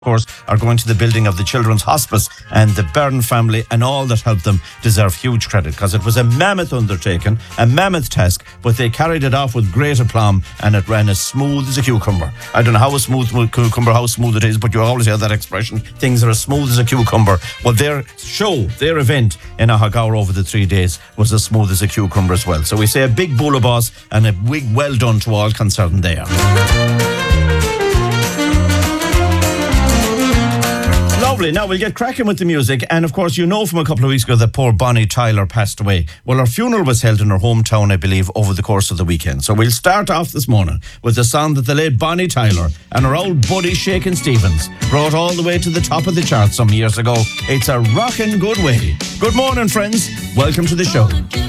of course, are going to the building of the Children's Hospice, and the Byrne family and all that helped them deserve huge credit, because it was a mammoth undertaking, a mammoth task, but they carried it off with great aplomb, and it ran as smooth as a cucumber. I don't know how smooth it is, but you always hear that expression, things are as smooth as a cucumber. Well, their event in Ahagaur over the 3 days was as smooth as a cucumber as well. So we say a big bula boss and a big well done to all concerned there. Lovely. Now we'll get cracking with the music, and of course you know from a couple of weeks ago that poor Bonnie Tyler passed away. Well, her funeral was held in her hometown, I believe, over the course of the weekend. So we'll start off this morning with the song that the late Bonnie Tyler and her old buddy Shakin' Stevens brought all the way to the top of the charts some years ago. It's a rockin' good way. Good morning, friends. Welcome to the show.